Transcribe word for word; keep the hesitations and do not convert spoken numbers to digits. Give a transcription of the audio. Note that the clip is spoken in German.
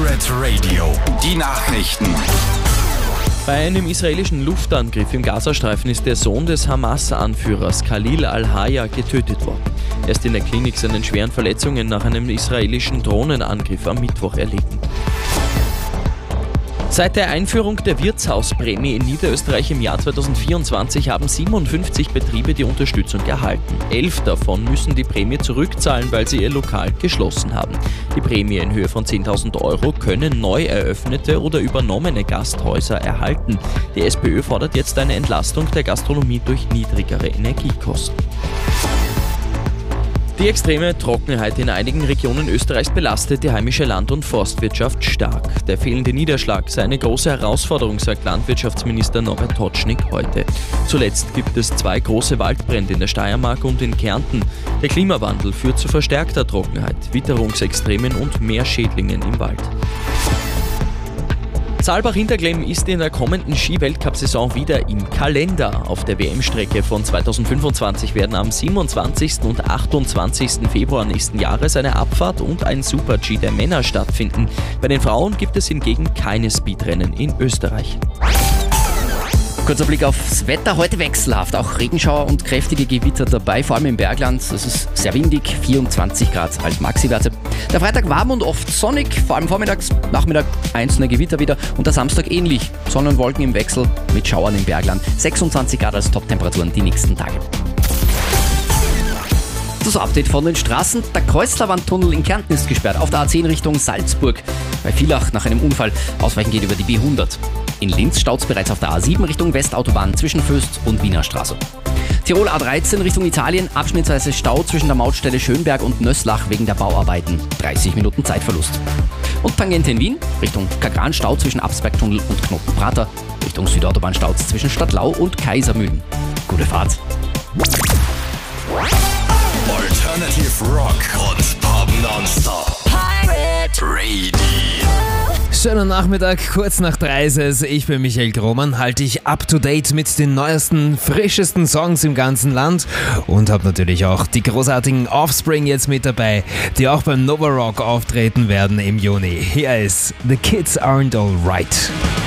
Pirate Radio, die Nachrichten. Bei einem israelischen Luftangriff im Gazastreifen ist der Sohn des Hamas-Anführers Khalil al-Hayya getötet worden. Er ist in der Klinik seinen schweren Verletzungen nach einem israelischen Drohnenangriff am Mittwoch erlitten. Seit der Einführung der Wirtshausprämie in Niederösterreich im Jahr zweitausendvierundzwanzig haben siebenundfünfzig Betriebe die Unterstützung erhalten. Elf davon müssen die Prämie zurückzahlen, weil sie ihr Lokal geschlossen haben. Die Prämie in Höhe von zehntausend Euro können neu eröffnete oder übernommene Gasthäuser erhalten. Die SPÖ fordert jetzt eine Entlastung der Gastronomie durch niedrigere Energiekosten. Die extreme Trockenheit in einigen Regionen Österreichs belastet die heimische Land- und Forstwirtschaft stark. Der fehlende Niederschlag sei eine große Herausforderung, sagt Landwirtschaftsminister Norbert Totschnig heute. Zuletzt gibt es zwei große Waldbrände in der Steiermark und in Kärnten. Der Klimawandel führt zu verstärkter Trockenheit, Witterungsextremen und mehr Schädlingen im Wald. Saalbach-Hinterglemm ist in der kommenden Ski-Weltcup-Saison wieder im Kalender. Auf der W M-Strecke von zweitausendfünfundzwanzig werden am siebenundzwanzigsten und achtundzwanzigsten Februar nächsten Jahres eine Abfahrt und ein Super-G der Männer stattfinden. Bei den Frauen gibt es hingegen keine Speedrennen in Österreich. Kurzer Blick aufs Wetter, heute wechselhaft, auch Regenschauer und kräftige Gewitter dabei, vor allem im Bergland. Es ist sehr windig, vierundzwanzig Grad als Maxi-Werte. Der Freitag warm und oft sonnig, vor allem vormittags, Nachmittag einzelne Gewitter wieder und der Samstag ähnlich. Sonne und Wolken im Wechsel mit Schauern im Bergland, sechsundzwanzig Grad als Top-Temperaturen die nächsten Tage. Das Update von den Straßen. Der Kreuzlerwandtunnel in Kärnten ist gesperrt, auf der A zehn Richtung Salzburg. Bei Villach nach einem Unfall, Ausweichen geht über die B hundert. In Linz staut es bereits auf der A sieben Richtung Westautobahn zwischen Föst und Wiener Straße. Tirol A dreizehn Richtung Italien, abschnittsweise Stau zwischen der Mautstelle Schönberg und Nösslach wegen der Bauarbeiten. dreißig Minuten Zeitverlust. Und Tangente in Wien, Richtung Kagran Stau zwischen Absbergtunnel und Knotenprater. Richtung Südautobahn staut es zwischen Stadtlau und Kaisermühlen. Gute Fahrt. Alternative Rock und Pop Nonstop. Pirate Radio. Schönen Nachmittag, kurz nach drei ist es. Ich bin Michael Grohmann, halte dich up to date mit den neuesten, frischesten Songs im ganzen Land und habe natürlich auch die großartigen Offspring jetzt mit dabei, die auch beim Nova Rock auftreten werden im Juni. Hier ist The Kids Aren't Alright.